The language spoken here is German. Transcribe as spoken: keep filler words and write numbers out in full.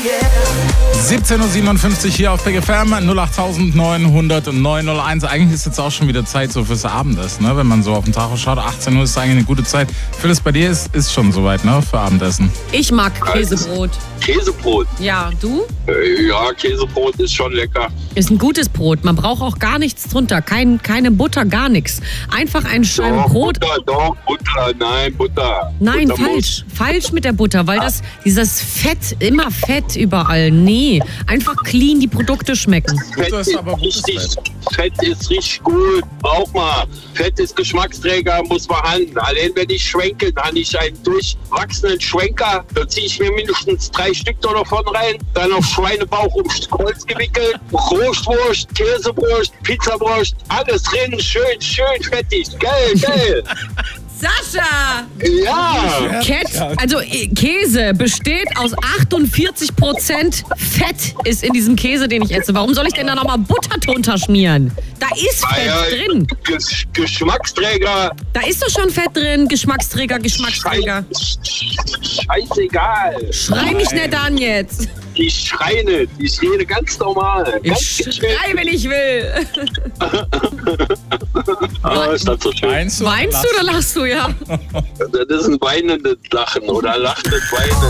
siebzehn Uhr siebenundfünfzig hier auf Big F M, null acht neun null null neun null eins. Eigentlich ist jetzt auch schon wieder Zeit so fürs Abendessen, ne? Wenn man so auf den Tacho schaut. achtzehn Uhr ist eigentlich eine gute Zeit. Phyllis, bei dir ist, ist schon soweit, ne? Für Abendessen. Ich mag Käsebrot. Käsebrot? Ja, du? Äh, ja, Käsebrot ist schon lecker. Ist ein gutes Brot. Man braucht auch gar nichts drunter. Kein, keine Butter, gar nichts. Einfach ein Scheiben Doch, Brot. Butter, doch, Butter, nein, Butter. Nein, Butter falsch. Falsch mit der Butter, weil das dieses Fett, immer Fett überall. Nee, einfach clean die Produkte schmecken. Fett Butter ist ist aber gutes richtig, Fett. Fett ist richtig gut. Braucht man. Fett ist Geschmacksträger, muss man haben. Allein wenn ich schwenke, dann habe ich einen durchwachsenen Schwenker. Da ziehe ich mir mindestens drei Stück da davon rein. Dann auf Schweinebauch um Holz gewickelt. Rohstwurst, Käsewurst, Pizzawurst. Alles drin. Schön, schön fettig. Geil, geil. Sascha! Ja. Ket, also äh, Käse besteht aus achtundvierzig Prozent Fett ist in diesem Käse, den ich esse. Warum soll ich denn da nochmal Butter drunter schmieren? Da ist Fett Ah, ja, drin. Gesch- Geschmacksträger. Da ist doch schon Fett drin. Geschmacksträger, Geschmacksträger. Scheiß- Scheißegal. Schrei mich nicht an jetzt. Ich schreie nicht. Ich rede ganz normal. Ich Ganz schrei, wenn ich will. Ah, ist das so schön. Weinst du? Weinst du oder lachst du, ja? Das ist ein weinendes Lachen oder lachendes Weinen.